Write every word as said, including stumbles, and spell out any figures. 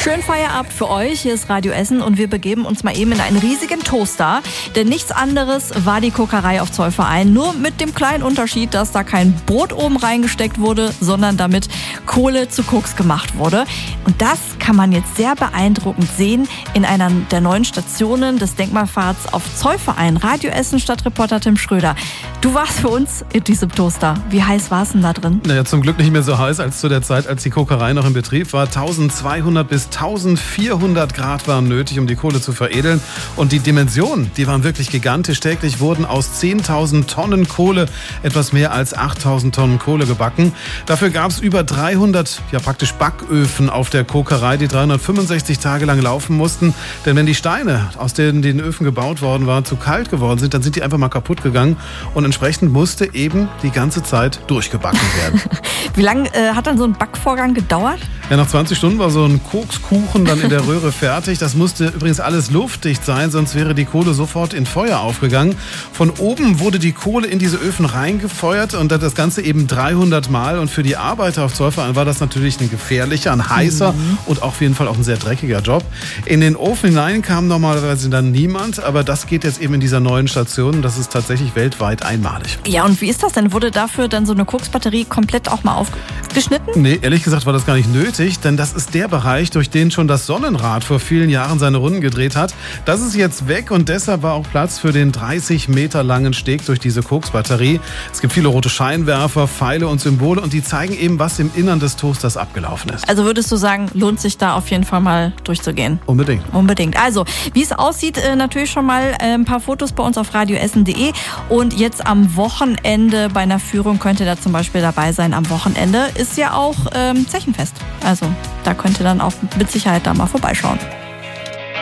Schön Feierabend für euch. Hier ist Radio Essen und wir begeben uns mal eben in einen riesigen Toaster. Denn nichts anderes war die Kokerei auf Zollverein. Nur mit dem kleinen Unterschied, dass da kein Brot oben reingesteckt wurde, sondern damit Kohle zu Koks gemacht wurde. Und das kann man jetzt sehr beeindruckend sehen in einer der neuen Stationen des Denkmalpfads auf Zollverein. Radio Essen Stadtreporter Tim Schröder. Du warst für uns in diesem Toaster. Wie heiß war es denn da drin? Naja, zum Glück nicht mehr so heiß als zu der Zeit, als die Kokerei noch in Betrieb war. eintausendzweihundert bis eintausendvierhundert Grad waren nötig, um die Kohle zu veredeln. Und die Dimensionen, die waren wirklich gigantisch. Täglich wurden aus zehntausend Tonnen Kohle etwas mehr als achttausend Tonnen Kohle gebacken. Dafür gab es über dreihundert, ja praktisch Backöfen auf der Kokerei, die dreihundertfünfundsechzig Tage lang laufen mussten. Denn wenn die Steine, aus denen die Öfen gebaut worden waren, zu kalt geworden sind, dann sind die einfach mal kaputt gegangen. Und entsprechend musste eben die ganze Zeit durchgebacken werden. Wie lange äh, hat dann so ein Backvorgang gedauert? Ja, nach zwanzig Stunden war so ein Kokskuchen dann in der Röhre fertig. Das musste übrigens alles luftdicht sein, sonst wäre die Kohle sofort in Feuer aufgegangen. Von oben wurde die Kohle in diese Öfen reingefeuert und das Ganze eben dreihundert Mal. Und für die Arbeiter auf Zollverein war das natürlich ein gefährlicher, ein heißer mhm. und auf jeden Fall auch ein sehr dreckiger Job. In den Ofen hinein kam normalerweise dann niemand, aber das geht jetzt eben in dieser neuen Station. Das ist tatsächlich weltweit einmalig. Ja, und wie ist das denn? Wurde dafür dann so eine Koksbatterie komplett auch mal aufgeschnitten? Nee, ehrlich gesagt war das gar nicht nötig, denn das ist der Bereich, durch den schon das Sonnenrad vor vielen Jahren seine Runden gedreht hat. Das ist jetzt weg und deshalb war auch Platz für den dreißig Meter langen Steg durch diese Koksbatterie. Es gibt viele rote Scheinwerfer, Pfeile und Symbole und die zeigen eben, was im Innern des Toasters abgelaufen ist. Also würdest du sagen, lohnt sich da auf jeden Fall mal durchzugehen? Unbedingt. Unbedingt. Also, wie es aussieht, äh, natürlich schon mal äh, ein paar Fotos bei uns auf radioessen punkt de und jetzt am Wochenende bei einer Führung könnt ihr da zum Beispiel dabei sein. Am Wochenende ist ja auch ähm, Zechenfest. Also, da könnt ihr dann auch mit Sicherheit da mal vorbeischauen.